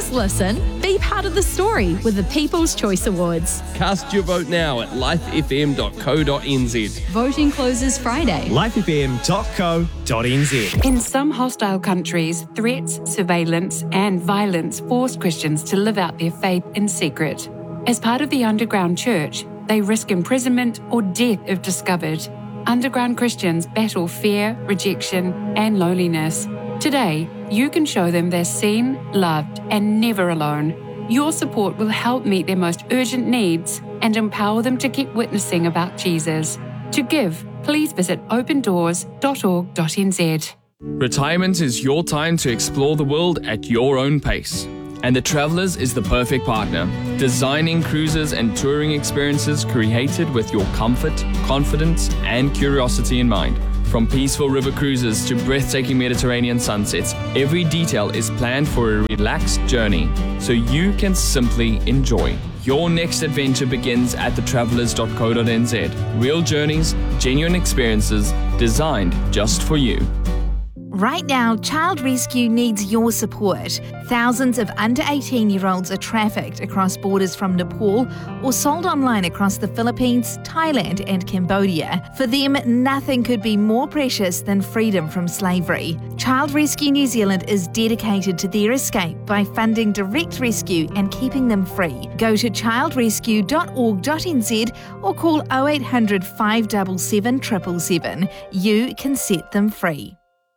just listen. Be part of the story with the People's Choice Awards. Cast your vote now at lifefm.co.nz. Voting closes Friday. lifefm.co.nz. In some hostile countries, threats, surveillance, and violence force Christians to live out their faith in secret. As part of the underground church, they risk imprisonment or death if discovered. Underground Christians battle fear, rejection, and loneliness. Today, you can show them they're seen, loved, and never alone. Your support will help meet their most urgent needs and empower them to keep witnessing about Jesus. To give, please visit opendoors.org.nz. Retirement is your time to explore the world at your own pace. And the Travelers is the perfect partner, designing cruises and touring experiences created with your comfort, confidence, and curiosity in mind. From peaceful river cruises to breathtaking Mediterranean sunsets, every detail is planned for a relaxed journey, so you can simply enjoy. Your next adventure begins at thetravelers.co.nz. Real journeys, genuine experiences, designed just for you. Right now, Child Rescue needs your support. Thousands of under 18-year-olds are trafficked across borders from Nepal or sold online across the Philippines, Thailand and Cambodia. For them, nothing could be more precious than freedom from slavery. Child Rescue New Zealand is dedicated to their escape by funding direct rescue and keeping them free. Go to childrescue.org.nz or call 0800 577 777. You can set them free.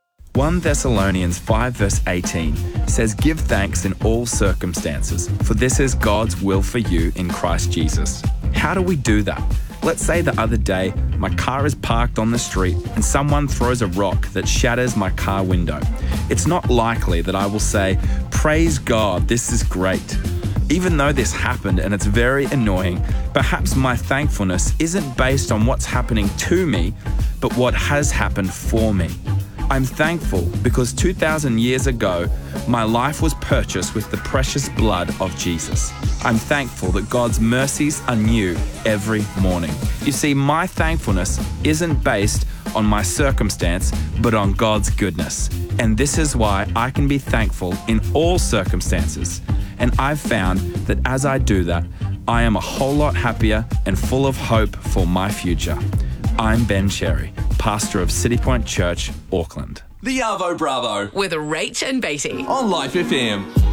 1 Thessalonians 5 verse 18 says, "Give thanks in all circumstances, for this is God's will for you in Christ Jesus." How do we do that? Let's say the other day, my car is parked on the street and someone throws a rock that shatters my car window. It's not likely that I will say, "Praise God, this is great." Even though this happened and it's very annoying, perhaps my thankfulness isn't based on what's happening to me, but what has happened for me. I'm thankful because 2,000 years ago, my life was purchased with the precious blood of Jesus. I'm thankful that God's mercies are new every morning. You see, my thankfulness isn't based on my circumstance, but on God's goodness. And this is why I can be thankful in all circumstances. And I've found that as I do that, I am a whole lot happier and full of hope for my future. I'm Ben Cherry, pastor of City Point Church, Auckland. The Arvo Bravo with Rach and Beatty on Life FM.